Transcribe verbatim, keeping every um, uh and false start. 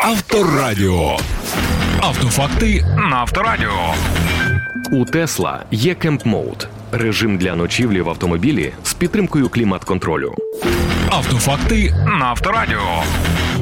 Авторадіо. Автофакти на Авторадіо. У Tesla є Camp Mode – режим для ночівлі в автомобілі з підтримкою клімат-контролю. Автофакти на Авторадіо.